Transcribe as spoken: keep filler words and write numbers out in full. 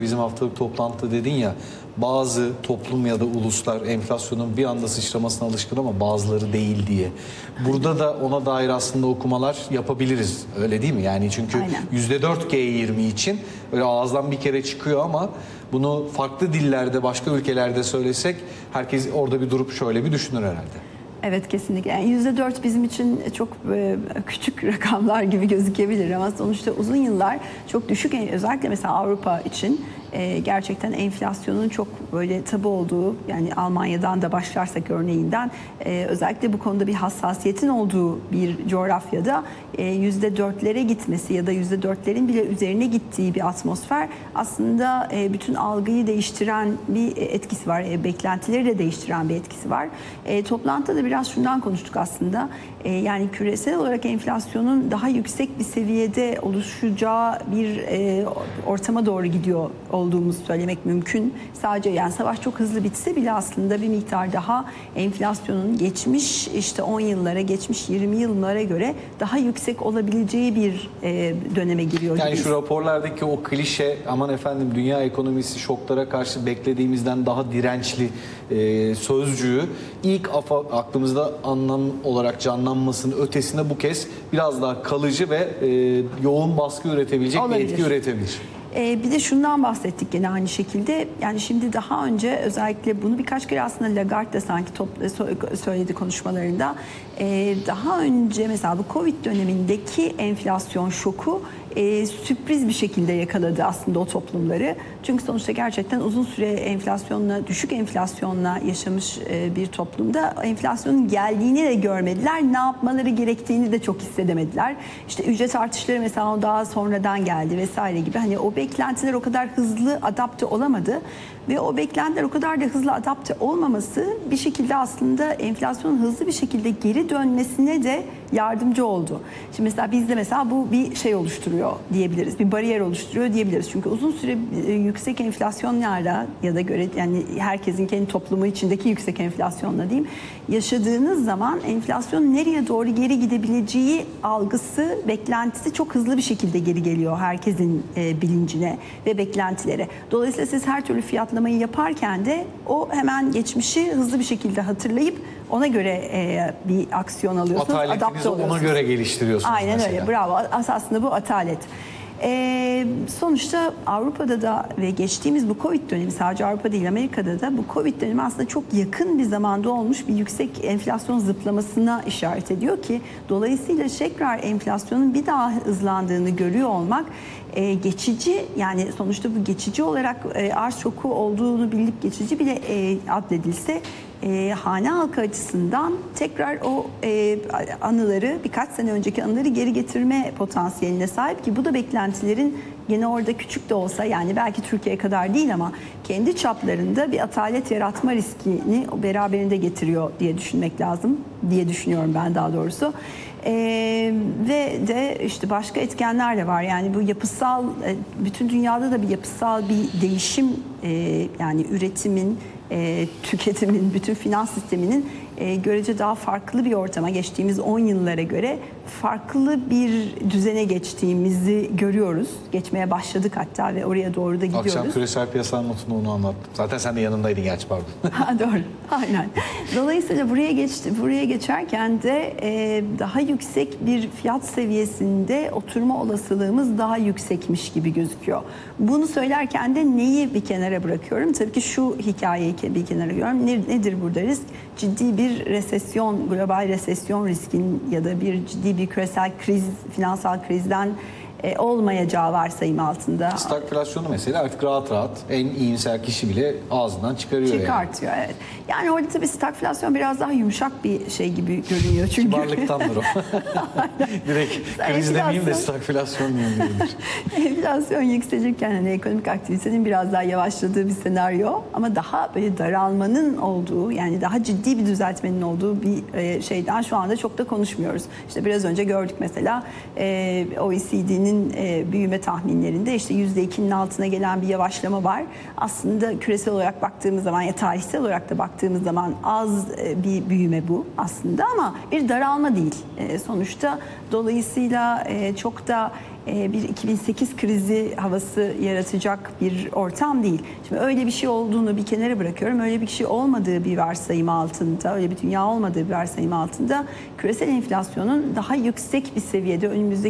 Bizim haftalık toplantı dedin ya, bazı toplum ya da uluslar enflasyonun bir anda sıçramasına alışkın ama bazıları değil diye. Burada da ona dair aslında okumalar yapabiliriz, öyle değil mi? Yani çünkü yüzde dört G yirmi için öyle ağızdan bir kere çıkıyor ama bunu farklı dillerde, başka ülkelerde söylesek herkes orada bir durup şöyle bir düşünür herhalde. Evet, kesinlikle. Yani yüzde dört bizim için çok e, küçük rakamlar gibi gözükebilir ama sonuçta uzun yıllar çok düşük, özellikle mesela Avrupa için e, gerçekten enflasyonun çok böyle tabu olduğu, yani Almanya'dan da başlarsak örneğinden e, özellikle bu konuda bir hassasiyetin olduğu bir coğrafyada e, yüzde dörtlere gitmesi ya da yüzde dörtlerin bile üzerine gittiği bir atmosfer aslında e, bütün algıyı değiştiren bir etkisi var. E, beklentileri de değiştiren bir etkisi var. E, toplantıda da biraz şundan konuştuk aslında. E, yani küresel olarak enflasyonun daha yüksek bir seviyede oluşacağı bir e, ortama doğru gidiyor olduğumuzu söylemek mümkün. Sadece yani savaş çok hızlı bitse bile aslında bir miktar daha enflasyonun geçmiş işte on yıllara, geçmiş yirmi yıllara göre daha yüksek olabileceği bir e, döneme giriyor. Yani gibiyiz. şu raporlardaki o klişe, aman efendim dünya ekonomisi şoklara karşı beklediğimizden daha dirençli e, sözcüğü ilk afa, aklımızda anlam olarak canlanmasının ötesinde bu kez biraz daha kalıcı ve e, yoğun baskı üretebilecek Olabilir. bir etki üretebilir. Ee, bir de şundan bahsettik gene aynı şekilde. Yani şimdi daha önce özellikle bunu birkaç kere aslında Lagarde de sanki topla, söyledi konuşmalarında. Ee, daha önce mesela bu Covid dönemindeki enflasyon şoku e, sürpriz bir şekilde yakaladı aslında o toplumları. Çünkü sonuçta gerçekten uzun süre enflasyonla, düşük enflasyonla yaşamış e, bir toplumda enflasyonun geldiğini de görmediler. Ne yapmaları gerektiğini de çok hissedemediler. İşte ücret artışları mesela o daha sonradan geldi vesaire gibi. Hani o beklentiler o kadar hızlı adapte olamadı ve o beklentiler o kadar da hızlı adapte olmaması bir şekilde aslında enflasyonun hızlı bir şekilde geri dönmesine de yardımcı oldu. Şimdi mesela bizde mesela bu bir şey oluşturuyor diyebiliriz. Bir bariyer oluşturuyor diyebiliriz. Çünkü uzun süre yüksek enflasyonlarla ya da göre yani herkesin kendi toplumu içindeki yüksek enflasyonla diyeyim yaşadığınız zaman enflasyon nereye doğru geri gidebileceği algısı, beklentisi çok hızlı bir şekilde geri geliyor herkesin e, bilincine ve beklentilere. Dolayısıyla siz her türlü fiyatlamayı yaparken de o hemen geçmişi hızlı bir şekilde hatırlayıp ona göre e, bir aksiyon alıyorsunuz, adapte oluyorsunuz. Ona göre geliştiriyorsunuz. Aynen mesela. öyle, bravo. Aslında bu atalet. Ee, sonuçta Avrupa'da da ve geçtiğimiz bu Covid dönemi, sadece Avrupa değil Amerika'da da bu Covid dönemi aslında çok yakın bir zamanda olmuş bir yüksek enflasyon zıplamasına işaret ediyor ki dolayısıyla tekrar enflasyonun bir daha hızlandığını görüyor olmak e, geçici, yani sonuçta bu geçici olarak e, arz şoku olduğunu bilip geçici bile e, adledilse E, hane halkı açısından tekrar o e, anıları, birkaç sene önceki anıları geri getirme potansiyeline sahip ki bu da beklentilerin gene orada küçük de olsa, yani belki Türkiye kadar değil ama kendi çaplarında bir atalet yaratma riskini beraberinde getiriyor diye düşünmek lazım diye düşünüyorum ben daha doğrusu. Ee, ve de işte başka etkenler de var. Yani bu yapısal, bütün dünyada da bir yapısal bir değişim, e, yani üretimin, E, tüketimin, bütün finans sisteminin e, görece daha farklı bir ortama, geçtiğimiz on yıllara göre farklı bir düzene geçtiğimizi görüyoruz. Geçmeye başladık hatta ve oraya doğru da gidiyoruz. Akşam küresel piyasalar notunu onu anlattım. Zaten sen de yanındaydın gerçi, pardon. Ha, doğru. Aynen. Dolayısıyla buraya geçti, buraya geçerken de e, daha yüksek bir fiyat seviyesinde oturma olasılığımız daha yüksekmiş gibi gözüküyor. Bunu söylerken de neyi bir kenara bırakıyorum? Tabii ki şu hikayeyi bir kenara bırakıyorum. Nedir burada risk? Ciddi bir resesyon, global resesyon riskin ya da bir ciddi bir küresel kriz, finansal krizden E, olmayacağı varsayım altında. Stagflasyonu mesela artık rahat rahat en iyimser kişi bile ağzından çıkarıyor. Çıkartıyor yani. Evet. Yani orada tabii stagflasyon biraz daha yumuşak bir şey gibi görünüyor çünkü. Kibarlıktandır o. Direkt kriz demeyeyim de stagflasyon diyeyim. Enflasyon yükselirken hani ekonomik aktivitenin biraz daha yavaşladığı bir senaryo ama daha böyle daralmanın olduğu, yani daha ciddi bir düzeltmenin olduğu bir e, şeyden şu anda çok da konuşmuyoruz. İşte biraz önce gördük mesela e, O E C D'nin Fed'in e, büyüme tahminlerinde işte yüzde ikinin altına gelen bir yavaşlama var. Aslında küresel olarak baktığımız zaman ya tarihsel olarak da baktığımız zaman az e, bir büyüme bu aslında ama bir daralma değil. E, sonuçta dolayısıyla e, çok da e, bir iki bin sekiz krizi havası yaratacak bir ortam değil. Şimdi öyle bir şey olduğunu bir kenara bırakıyorum. Öyle bir şey olmadığı bir varsayım altında, öyle bir dünya olmadığı bir varsayım altında küresel enflasyonun daha yüksek bir seviyede önümüzdeki